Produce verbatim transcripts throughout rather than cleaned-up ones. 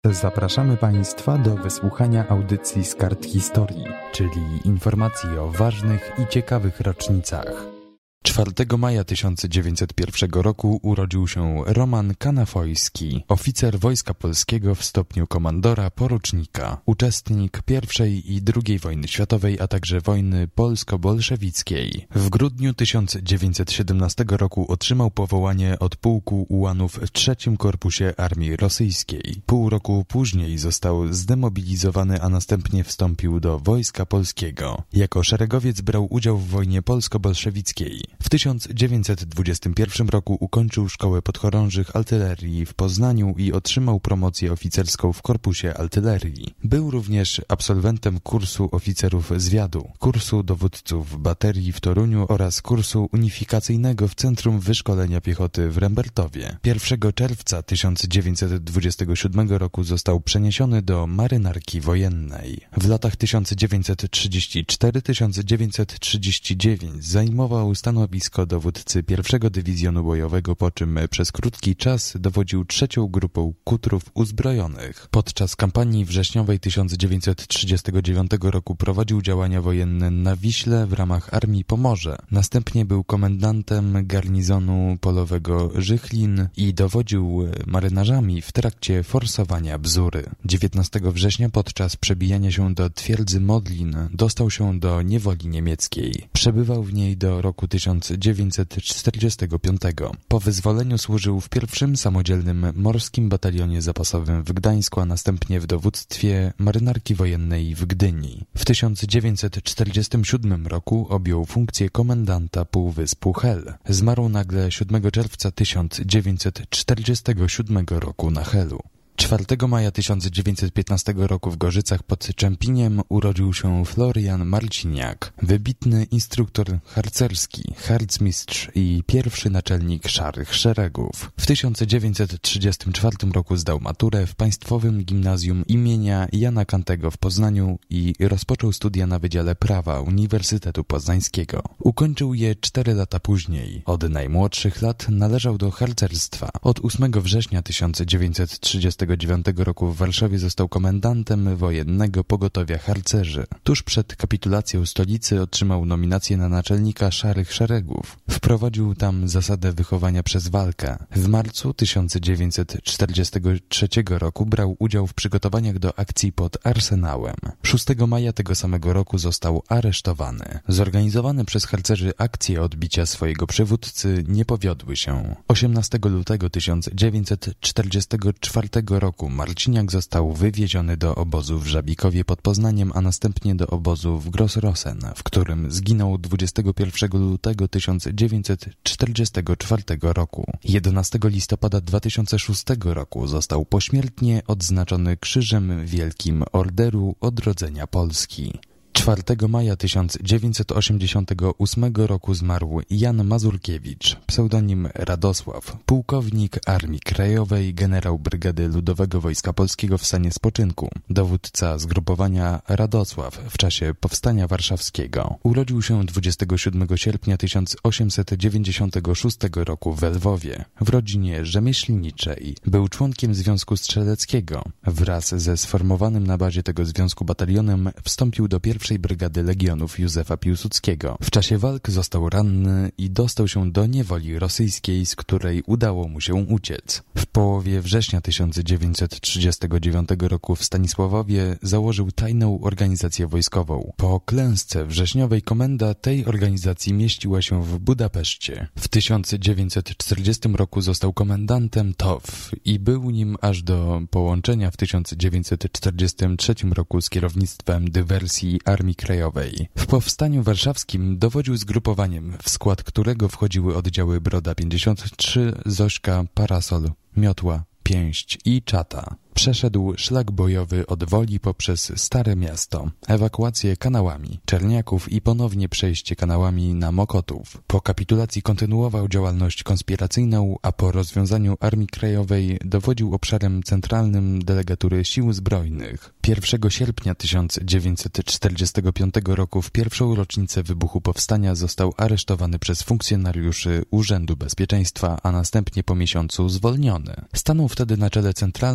Zapraszamy Państwa do wysłuchania audycji z kart historii, czyli informacji o ważnych i ciekawych rocznicach. czwartego maja tysiąc dziewięćset pierwszego roku urodził się Roman Kanafojski, oficer Wojska Polskiego w stopniu komandora porucznika, uczestnik pierwszej i drugiej wojny światowej, a także wojny polsko-bolszewickiej. W grudniu tysiąc dziewięćset siedemnastego roku otrzymał powołanie od pułku ułanów w trzecim Korpusie Armii Rosyjskiej. Pół roku później został zdemobilizowany, a następnie wstąpił do Wojska Polskiego. Jako szeregowiec brał udział w wojnie polsko-bolszewickiej. W tysiąc dziewięćset dwudziestym pierwszym roku ukończył Szkołę Podchorążych Artylerii w Poznaniu i otrzymał promocję oficerską w Korpusie Artylerii. Był również absolwentem kursu oficerów zwiadu, kursu dowódców baterii w Toruniu oraz kursu unifikacyjnego w Centrum Wyszkolenia Piechoty w Rembertowie. pierwszego czerwca tysiąc dziewięćset dwudziestego siódmego roku został przeniesiony do Marynarki Wojennej. W latach tysiąc dziewięćset trzydziestym czwartym do tysiąc dziewięćset trzydziestego dziewiątego zajmował stanowisko dowódcy pierwszego Dywizjonu Bojowego, po czym przez krótki czas dowodził trzecią grupą kutrów uzbrojonych. Podczas kampanii wrześniowej tysiąc dziewięćset trzydziestego dziewiątego roku prowadził działania wojenne na Wiśle w ramach Armii Pomorze. Następnie był komendantem garnizonu polowego Żychlin i dowodził marynarzami w trakcie forsowania Bzury. dziewiętnastego września podczas przebijania się do twierdzy Modlin dostał się do niewoli niemieckiej. Przebywał w niej do roku tysiąc dziewięćset czterdziestego piątego. Po wyzwoleniu służył w pierwszym samodzielnym morskim batalionie zapasowym w Gdańsku, a następnie w dowództwie Marynarki Wojennej w Gdyni. W tysiąc dziewięćset czterdziestym siódmym roku objął funkcję komendanta Półwyspu Hel. Zmarł nagle siódmego czerwca tysiąc dziewięćset czterdziestego siódmego roku na Helu. czwartego maja tysiąc dziewięćset piętnastego roku w Gorzycach pod Czempiniem urodził się Florian Marciniak, wybitny instruktor harcerski, harcmistrz i pierwszy naczelnik Szarych Szeregów. W tysiąc dziewięćset trzydziestym czwartym roku zdał maturę w Państwowym Gimnazjum imienia Jana Kantego w Poznaniu i rozpoczął studia na Wydziale Prawa Uniwersytetu Poznańskiego. Ukończył je cztery lata później. Od najmłodszych lat należał do harcerstwa. Od ósmego września tysiąc dziewięćset trzydziestego dziewiątego roku w Warszawie został komendantem wojennego pogotowia harcerzy. Tuż przed kapitulacją stolicy otrzymał nominację na naczelnika Szarych Szeregów. Wprowadził tam zasadę wychowania przez walkę. W marcu tysiąc dziewięćset czterdziestego trzeciego roku brał udział w przygotowaniach do akcji pod Arsenałem. szóstego maja tego samego roku został aresztowany. Zorganizowane przez harcerzy akcje odbicia swojego przywódcy nie powiodły się. osiemnastego lutego tysiąc dziewięćset czterdziestego czwartego roku Marciniak został wywieziony do obozu w Żabikowie pod Poznaniem, a następnie do obozu w Grossrosen, w którym zginął dwudziestego pierwszego lutego tysiąc dziewięćset czterdziestego czwartego roku. jedenastego listopada dwa tysiące szóstego roku został pośmiertnie odznaczony Krzyżem Wielkim Orderu Odrodzenia Polski. czwartego maja tysiąc dziewięćset osiemdziesiątego ósmego roku zmarł Jan Mazurkiewicz, pseudonim Radosław, pułkownik Armii Krajowej, generał Brygady Ludowego Wojska Polskiego w stanie spoczynku, dowódca zgrupowania Radosław w czasie Powstania Warszawskiego. Urodził się dwudziestego siódmego sierpnia tysiąc osiemset dziewięćdziesiątego szóstego roku w Lwowie, w rodzinie rzemieślniczej. Był członkiem Związku Strzeleckiego. Wraz ze sformowanym na bazie tego związku batalionem wstąpił do pierwszej Brygady Legionów Józefa Piłsudskiego. W czasie walk został ranny i dostał się do niewoli rosyjskiej, z której udało mu się uciec. W połowie września tysiąc dziewięćset trzydziestego dziewiątego roku w Stanisławowie założył tajną organizację wojskową. Po klęsce wrześniowej komenda tej organizacji mieściła się w Budapeszcie. W tysiąc dziewięćset czterdziestym roku został komendantem T O W i był nim aż do połączenia w tysiąc dziewięćset czterdziestym trzecim roku z kierownictwem dywersji Armii Krajowej. W Powstaniu Warszawskim dowodził zgrupowaniem, w skład którego wchodziły oddziały Broda pięćdziesiąt trzy, Zośka, Parasol, Miotła, Pięść i Czata. Przeszedł szlak bojowy od Woli poprzez Stare Miasto, ewakuację kanałami Czerniaków i ponownie przejście kanałami na Mokotów. Po kapitulacji kontynuował działalność konspiracyjną, a po rozwiązaniu Armii Krajowej dowodził obszarem centralnym delegatury Sił Zbrojnych. pierwszego sierpnia tysiąc dziewięćset czterdziestego piątego roku w pierwszą rocznicę wybuchu powstania został aresztowany przez funkcjonariuszy Urzędu Bezpieczeństwa, a następnie po miesiącu zwolniony. Stanął wtedy na czele Centralnej Komisji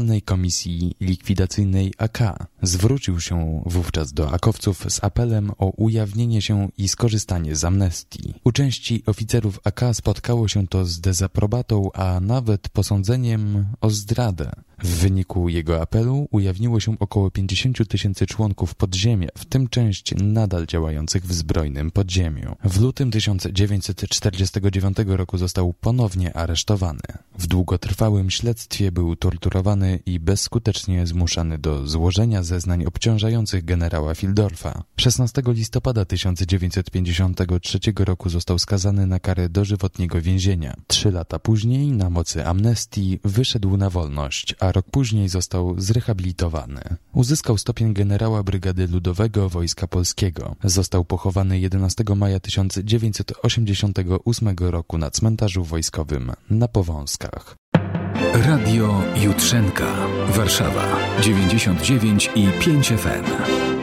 Komisji Likwidacyjnej A K. Zwrócił się wówczas do akowców z apelem o ujawnienie się i skorzystanie z amnestii. U części oficerów A K spotkało się to z dezaprobatą, a nawet posądzeniem o zdradę. W wyniku jego apelu ujawniło się około pięćdziesiąt tysięcy członków podziemia, w tym część nadal działających w zbrojnym podziemiu. W lutym tysiąc dziewięćset czterdziestego dziewiątego roku został ponownie aresztowany. W długotrwałym śledztwie był torturowany i bezskutecznie zmuszany do złożenia zeznań obciążających generała Fieldorfa. szesnastego listopada tysiąc dziewięćset pięćdziesiątego trzeciego roku został skazany na karę dożywotniego więzienia. Trzy lata później, na mocy amnestii, wyszedł na wolność, a rok później został zrehabilitowany. Uzyskał stopień generała Brygady Ludowego Wojska Polskiego. Został pochowany jedenastego maja tysiąc dziewięćset osiemdziesiątego ósmego roku na cmentarzu wojskowym na Powązkach. Radio Jutrzenka, Warszawa, dziewięćdziesiąt dziewięć i pięć F M.